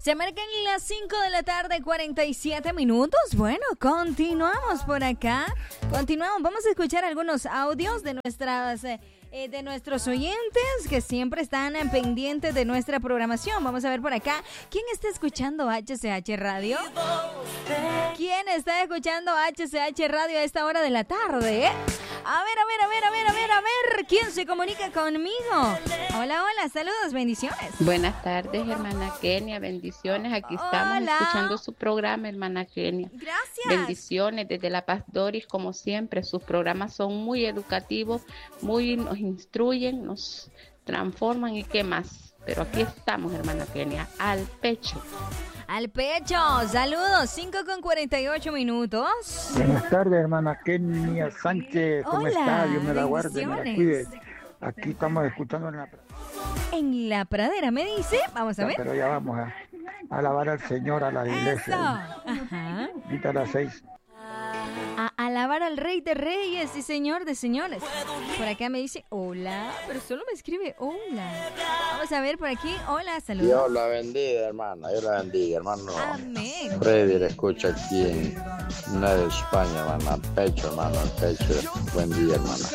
Se marcan las 5 de la tarde, 47 minutos. Bueno, continuamos por acá. Continuamos. Vamos a escuchar algunos audios de nuestros oyentes que siempre están pendientes de nuestra programación. Vamos a ver por acá. ¿Quién está escuchando HCH Radio? ¿Quién está escuchando HCH Radio a esta hora de la tarde? A ver. ¿Quién se comunica conmigo? Hola, saludos, bendiciones. Buenas tardes, hermana Kenia, bendiciones. Aquí estamos escuchando su programa, hermana Kenia. Gracias. Bendiciones desde La Paz Doris, como siempre. Sus programas son muy educativos, nos instruyen, nos transforman y qué más. Pero aquí estamos, hermana Kenia, al pecho. Al pecho, saludos, 5:48 minutos. Buenas tardes, hermana Kenia Sánchez, ¿cómo Hola, está? Dios me la guarde, me la bendiciones. cuide. Aquí estamos escuchando En la pradera, me dice, vamos a ver. Pero ya vamos a alabar al Señor, a la Eso. iglesia. Ajá. Ahorita a las 6. A alabar al Rey de Reyes y Señor de Señores. Por acá me dice hola, pero solo me escribe hola. Vamos a ver por aquí, hola, saludos. Dios la bendiga, hermana. Dios la bendiga, hermano. Amén. Freddy le escucha aquí en Nueva España, hermano. Al pecho, hermano, al pecho. Buen día, hermana.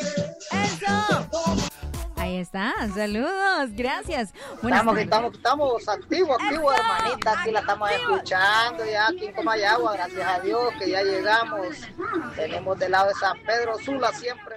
¡Eso! Ahí está, saludos, gracias. Estamos activos, hermanita, aquí la estamos escuchando ya aquí en Comayagua, gracias a Dios que ya llegamos. Tenemos del lado de San Pedro Sula siempre.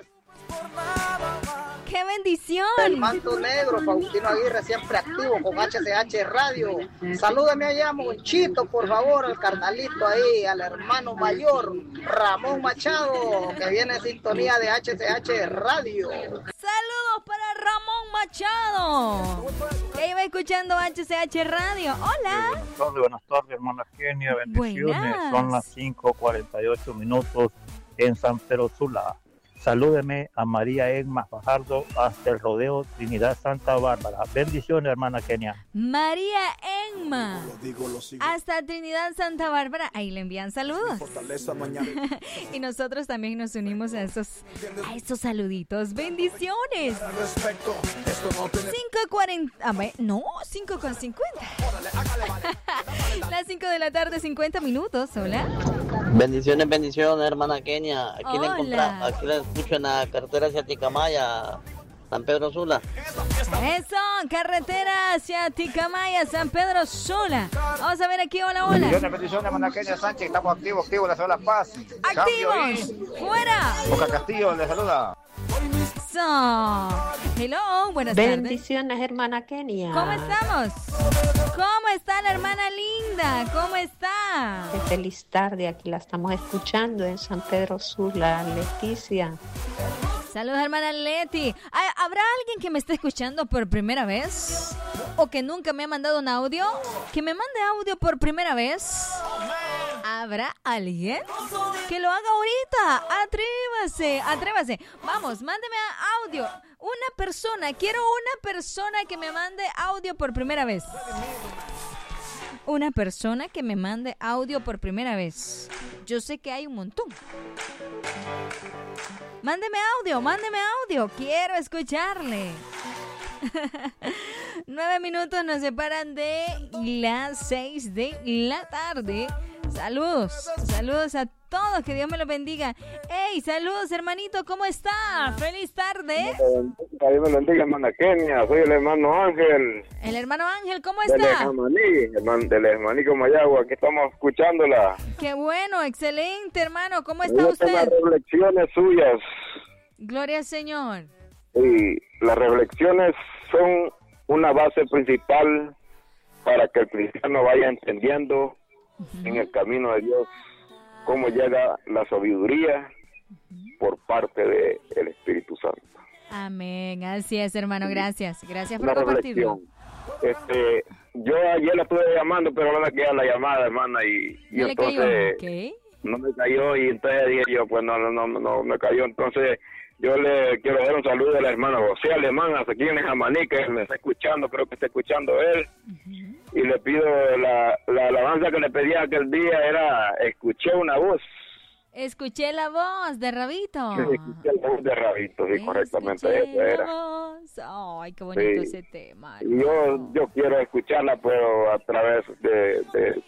¡Qué bendición! El manto negro, Faustino Aguirre, siempre activo con HCH Radio. Salúdame allá, Monchito, por favor, al carnalito ahí, al hermano mayor, Ramón Machado, que viene en sintonía de HCH Radio. Saludos para Ramón Machado, que iba escuchando HCH Radio. Hola. Buenas tardes, hermana Kenia, bendiciones. Buenas. Son las 5:48 minutos en San Pedro Sula. Salúdeme a María Egma Fajardo hasta el rodeo Trinidad Santa Bárbara. Bendiciones, hermana Kenia. María Enma, hasta Trinidad Santa Bárbara, ahí le envían saludos. Y nosotros también nos unimos a esos saluditos. Bendiciones. 5:40, no, 5:50. Las 5 de la tarde, 50 minutos. Hola. Bendiciones, hermana Kenia. Aquí la escucho en la carretera hacia Ticamaya, San Pedro Sula. Eso, carretera hacia Ticamaya, San Pedro Sula. Vamos a ver aquí, hola. Bendiciones, hermana Kenia Sánchez. Estamos activos en la ciudad de La Paz. ¡Activos! ¡Fuera! Boca Castillo le saluda. Hello, buenas tardes. Bendiciones, hermana Kenia. ¿Cómo estamos? ¿Cómo está la hermana linda? ¿Cómo está? Qué feliz tarde, aquí la estamos escuchando en San Pedro Sula, Leticia. Saludos, hermana Leti. ¿Habrá alguien que me esté escuchando por primera vez? ¿O que nunca me ha mandado un audio? ¿Que me mande audio por primera vez? ¿Habrá alguien que lo haga ahorita? Atrévase. Vamos, mándeme audio. Quiero una persona que me mande audio por primera vez. Una persona que me mande audio por primera vez. Yo sé que hay un montón. Mándeme audio. Quiero escucharle. 9 minutos nos separan de las 6 de la tarde. Saludos a todos, que Dios me los bendiga. Hey, saludos, hermanito, ¿cómo está? Feliz tarde. Dios me bendiga, hermana Kenia. Soy el hermano Ángel. El hermano Ángel, ¿cómo está? Del hermaní Comayagua. Aquí estamos escuchándola. Qué bueno, excelente, hermano. ¿Cómo está usted? Las reflexiones suyas. Gloria al Señor. Y las reflexiones son una base principal para que el cristiano vaya entendiendo en el camino de Dios cómo llega la sabiduría por parte del Espíritu Santo. Amén, así es, hermano, gracias por Una compartirlo. Reflexión. Yo ayer la estuve llamando, pero no me quedó la llamada, hermana, y ¿No le entonces cayó? no me cayó, y entonces dije yo, pues no me cayó. Entonces yo le quiero dar un saludo al hermano José Alemán, hasta aquí en Jamaní, que me está escuchando, creo que está escuchando él. Y le pido la alabanza que le pedí aquel día era escuché una voz. Escuché la voz de Rabito. Sí, escuché la voz de Rabito, sí, correctamente eso era. Ay, qué bonito ese tema. Y yo quiero escucharla, pero a través de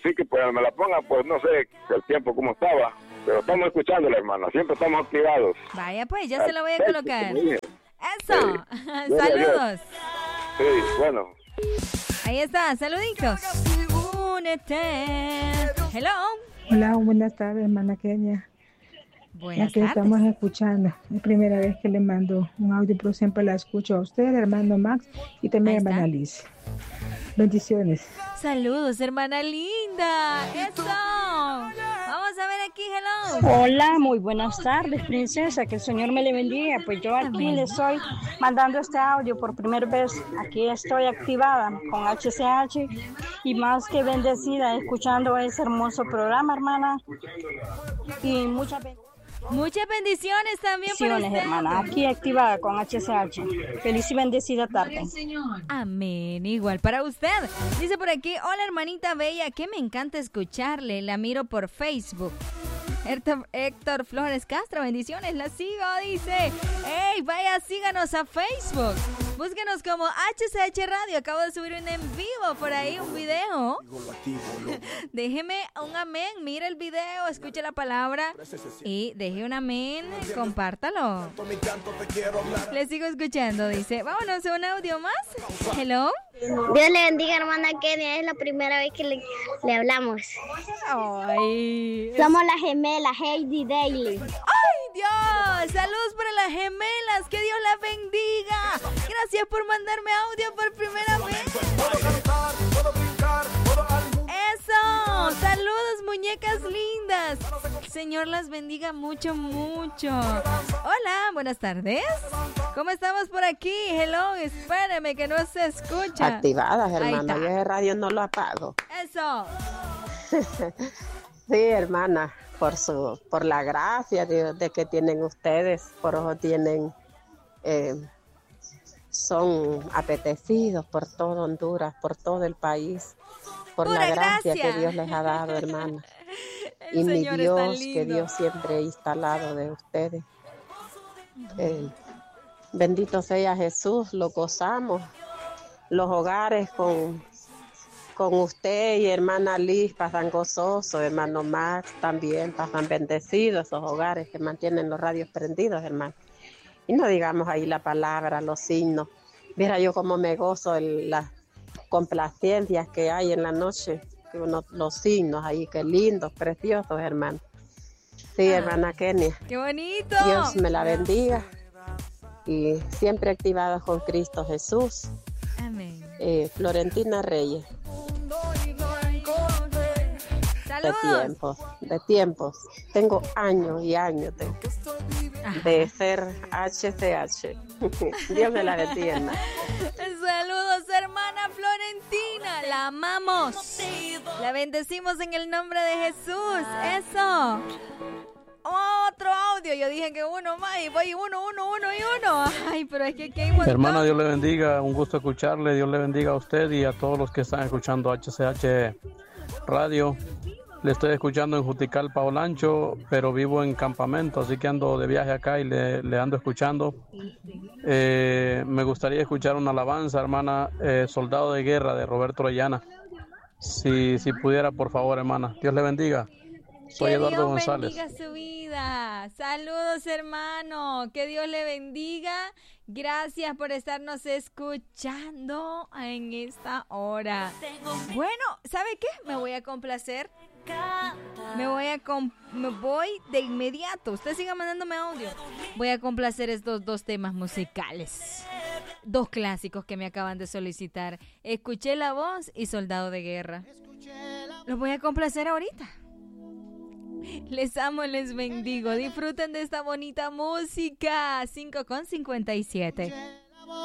así que pues me la pongan, pues no sé el tiempo cómo estaba, pero estamos escuchándola, hermana, siempre estamos activados. Vaya pues, ya se la voy a colocar. Sí. Eso, saludos. Sí, bueno. Ahí está, saluditos. Únete. Hello. Hola, buenas tardes, hermana Kenia. Buenas Aquí tardes. estamos escuchando. Es primera vez que le mando un audio, pero siempre la escucho a usted, hermano Max, y también a hermana Liz. Bendiciones. Saludos, hermana linda. Eso. Vamos a ver aquí, hello. Hola, muy buenas tardes, princesa. Que el Señor me le bendiga. Pues yo aquí le estoy mandando este audio por primera vez. Aquí estoy activada con HCH y más que bendecida escuchando ese hermoso programa, hermana. Y muchas bendiciones también para usted, hermana. Aquí activada con HCH. Feliz y bendecida tarde. Amén. Igual para usted. Dice por aquí, hola hermanita bella, que me encanta escucharle. La miro por Facebook. Héctor Flores Castro, bendiciones, la sigo, dice. ¡Ey, vaya, síganos a Facebook! Búsquenos como HCH Radio. Acabo de subir un en vivo por ahí, un video. Déjeme un amén, mire el video, escuche la palabra y deje un amén, compártalo. Le sigo escuchando, dice. Vámonos a un audio más. Hello. Dios le bendiga, hermana Kenia. Es la primera vez que le hablamos. Ay. Somos las gemelas Heidi Daily. ¡Ay, Dios! Saludos para las gemelas. Que Dios las bendiga. Gracias por mandarme audio por primera vez. ¡Eso! ¡Saludos, muñecas lindas! El Señor las bendiga mucho, mucho. Hola, buenas tardes. ¿Cómo estamos por aquí? Hello, espéreme que no se escucha. Activadas, hermana. Yo ese radio no lo apago. Eso. Sí, hermana, por la gracia de que tienen ustedes, por eso tienen, son apetecidos por todo Honduras, por todo el país, por la gracia que Dios les ha dado, hermana. Y mi Dios, que Dios siempre ha instalado de ustedes. Bendito sea Jesús, lo gozamos. Los hogares con usted y hermana Liz pasan gozosos, hermano Max también pasan bendecidos, esos hogares que mantienen los radios prendidos, hermano. Y no digamos ahí la palabra, los signos. Mira yo cómo me gozo las complacencias que hay en la noche, los signos ahí, qué lindos, preciosos, hermano. Sí, hermana Kenia. ¡Qué bonito! Dios me la bendiga. Y siempre activados con Cristo Jesús. Amén. Florentina Reyes. ¡Saludos! De tiempos. Tengo años y años de ser HCH. Dios me la bendiga. Saludos, hermana Florentina. La amamos. La bendecimos en el nombre de Jesús. Eso. Otro audio. Yo dije que uno más y voy uno. Ay, pero es que aquí hay un montón. Hermana, Dios le bendiga. Un gusto escucharle. Dios le bendiga a usted y a todos los que están escuchando HCH Radio. Le estoy escuchando en Juticalpa, Olancho, pero vivo en campamento, así que ando de viaje acá y le ando escuchando. Me gustaría escuchar una alabanza, hermana, Soldado de Guerra, de Roberto Orellana. Si pudiera, por favor, hermana. Dios le bendiga. Soy Eduardo González. Que Dios bendiga su vida. Saludos, hermano. Que Dios le bendiga. Gracias por estarnos escuchando en esta hora. Bueno, ¿sabe qué? Me voy a complacer. Me voy de inmediato. Usted siga mandándome audio. Voy a complacer estos dos temas musicales. Dos clásicos que me acaban de solicitar. Escuché la voz y Soldado de Guerra. Los voy a complacer ahorita. Les amo, les bendigo. Disfruten de esta bonita música. 5:57.